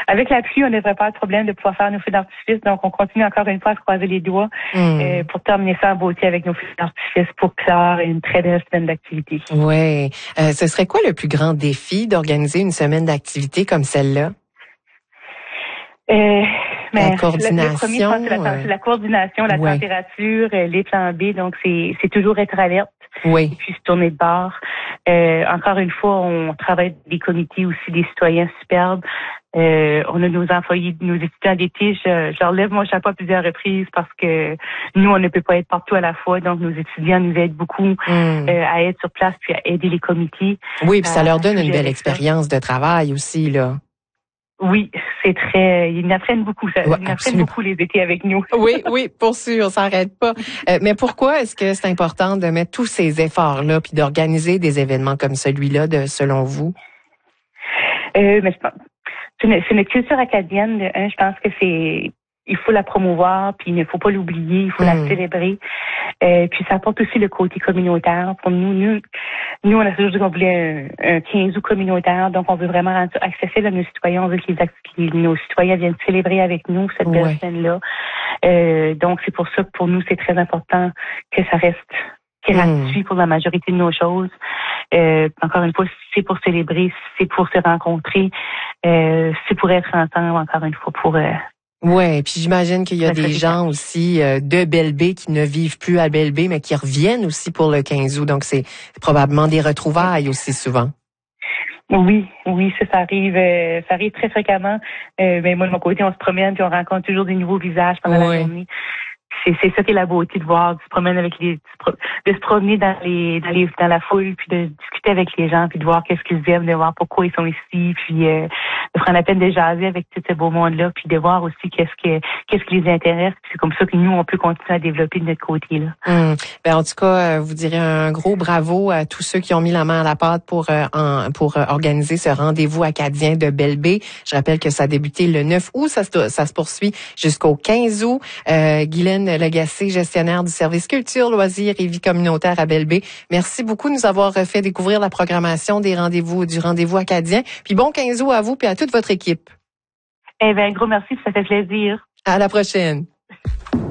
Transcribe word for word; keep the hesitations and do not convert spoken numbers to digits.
avec la pluie, on ne devrait pas avoir de problème de pouvoir faire nos feux d'artifice. Donc, on continue encore une fois à se croiser les doigts mm. euh, pour terminer ça en beauté avec nos feux d'artifice pour clore une très belle semaine d'activité. Oui. Euh, ce serait quoi le plus grand défi d'organiser une semaine d'activité comme celle-là? Euh, la mais coordination. Le, le premier, je pense, c'est la, euh... la coordination, la ouais. température, euh, les plans B. Donc, c'est, c'est toujours être alerte. Oui. Et puis se tourner de bord. Euh, encore une fois, on travaille des comités aussi, des citoyens superbes. Euh, on a nos employés, nos étudiants d'été. Je, je leur lève mon chapeau à plusieurs reprises parce que nous, on ne peut pas être partout à la fois. Donc, nos étudiants nous aident beaucoup mm. euh, à être sur place puis à aider les comités. Oui, puis ça leur donne une belle expérience de travail aussi, là. Oui, c'est très. Ils apprennent beaucoup. Ça, ouais, ils apprennent beaucoup les étés avec nous. oui, oui, pour sûr, on s'arrête pas. Euh, mais pourquoi est-ce que c'est important de mettre tous ces efforts-là puis d'organiser des événements comme celui-là, de, selon vous? Euh, mais je pense, c'est une, c'est une culture acadienne. De un, je pense que c'est. Il faut la promouvoir, puis il ne faut pas l'oublier, il faut mmh. la célébrer. Euh, puis ça apporte aussi le côté communautaire. Pour nous, nous, nous on a toujours dit qu'on voulait un, un quinze août communautaire, donc on veut vraiment rendre ça accessible à nos citoyens. On veut que les, les, nos citoyens viennent célébrer avec nous cette belle ouais. scène-là. Euh, donc c'est pour ça que pour nous, c'est très important que ça reste gratuit mmh. pour la majorité de nos choses. Euh, encore une fois, c'est pour célébrer, c'est pour se rencontrer, euh, c'est pour être ensemble, encore une fois, pour... Euh, Ouais, puis j'imagine qu'il y a des gens aussi euh, de Belle-Baie qui ne vivent plus à Belle-Baie, mais qui reviennent aussi pour le quinze août. Donc, c'est probablement des retrouvailles aussi souvent. Oui, oui, ça, ça arrive, euh, ça arrive très fréquemment. Euh, mais moi, de mon côté, on se promène puis on rencontre toujours des nouveaux visages pendant ouais. la journée. C'est, c'est ça qui est la beauté de voir, de se promener avec les, de se promener dans les, dans les, dans la foule, puis de discuter avec les gens, puis de voir qu'est-ce qu'ils aiment, de voir pourquoi ils sont ici, puis euh, de prendre la peine de jaser avec tout ce beau monde-là, puis de voir aussi qu'est-ce que, qu'est-ce qui les intéresse. Puis c'est comme ça que nous, on peut continuer à développer de notre côté là. Hum. Ben, en tout cas, vous direz un gros bravo à tous ceux qui ont mis la main à la pâte pour euh, en, pour euh, organiser ce rendez-vous acadien de Belle-Baie. Je rappelle que ça a débuté le neuf août, ça se, ça se poursuit jusqu'au quinze août. Euh, Guylaine Lagacé, gestionnaire du service culture, loisirs et vie communautaire à Belle-Baie. Merci beaucoup de nous avoir fait découvrir la programmation des rendez-vous, du rendez-vous acadien. Puis bon quinze août à vous et à toute votre équipe. Eh bien, gros merci, ça fait plaisir. À la prochaine.